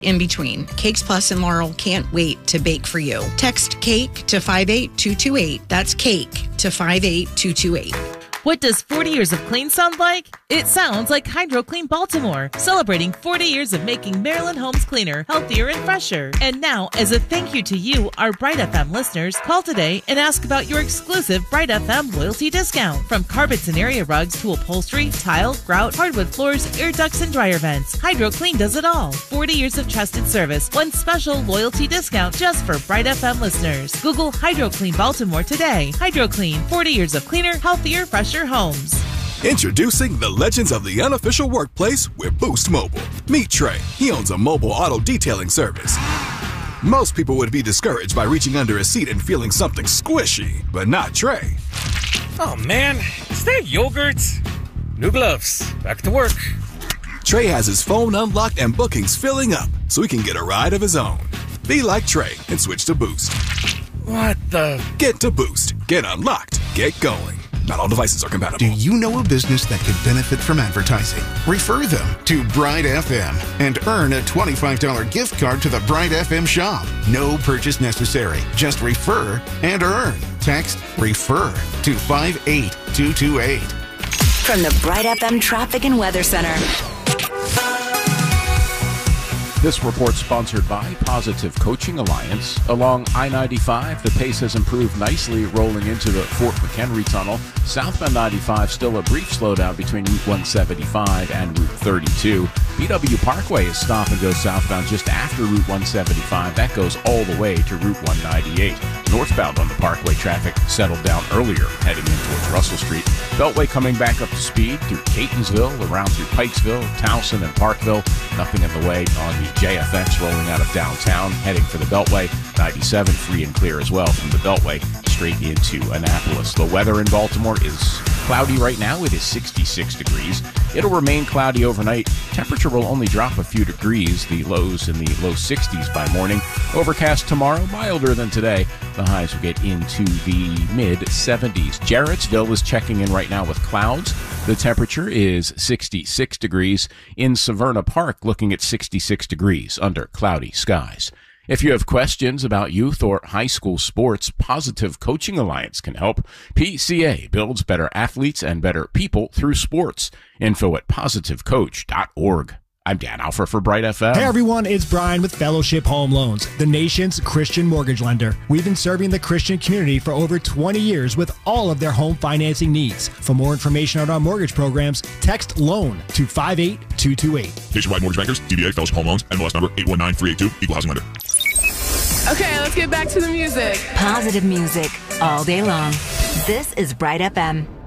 in between. Cakes Plus and Laurel can't wait to bake for you. Text CAKE to 58228. That's CAKE to 58228. What does 40 years of clean sound like? It sounds like HydroClean Baltimore, celebrating 40 years of making Maryland homes cleaner, healthier, and fresher. And now, as a thank you to you, our Bright FM listeners, call today and ask about your exclusive Bright FM loyalty discount. From carpets and area rugs to upholstery, tile, grout, hardwood floors, air ducts, and dryer vents, HydroClean does it all. 40 years of trusted service, one special loyalty discount just for Bright FM listeners. Google HydroClean Baltimore today. HydroClean, 40 years of cleaner, healthier, fresher homes. Introducing the legends of the unofficial workplace with Boost Mobile. Meet Trey. He owns a mobile auto detailing service. Most people would be discouraged by reaching under a seat and feeling something squishy, but not Trey. Oh man, is that yogurt? New gloves. Back to work. Trey has his phone unlocked and bookings filling up, so he can get a ride of his own. Be like Trey and switch to Boost. What the? Get to Boost. Get unlocked. Get going. Not all devices are compatible. Do you know a business that could benefit from advertising? Refer them to Bright FM and earn a $25 gift card to the Bright FM shop. No purchase necessary. Just refer and earn. Text REFER to 58228. From the Bright FM Traffic and Weather Center. This report sponsored by Positive Coaching Alliance. Along I-95, the pace has improved nicely rolling into the Fort McHenry Tunnel. Southbound 95, still a brief slowdown between Route 175 and Route 32. BW Parkway is stop and go southbound just after Route 175. That goes all the way to Route 198. Northbound on the Parkway, traffic settled down earlier, heading in towards Russell Street. Beltway coming back up to speed through Catonsville, around through Pikesville, Towson, and Parkville. Nothing in the way on the JFX rolling out of downtown, heading for the Beltway. 97 free and clear as well from the Beltway straight into Annapolis. The weather in Baltimore is cloudy right now. It is 66 degrees. It'll remain cloudy overnight. Temperature will only drop a few degrees. The lows in the low 60s by morning. Overcast tomorrow, milder than today. The highs will get into the mid-70s. Jarrettsville is checking in right now with clouds. The temperature is 66 degrees. In Severna Park, looking at 66 degrees under cloudy skies. If you have questions about youth or high school sports, Positive Coaching Alliance can help. PCA builds better athletes and better people through sports. Info at positivecoach.org. I'm Dan Alpha for Bright FM. Hey everyone, it's Brian with Fellowship Home Loans, the nation's Christian mortgage lender. We've been serving the Christian community for over 20 years with all of their home financing needs. For more information on our mortgage programs, text LOAN to 58228. Nationwide Mortgage Bankers, DBA Fellowship Home Loans, NMLS number 819382, Equal Housing Lender. Okay, let's get back to the music. Positive music all day long. This is Bright FM.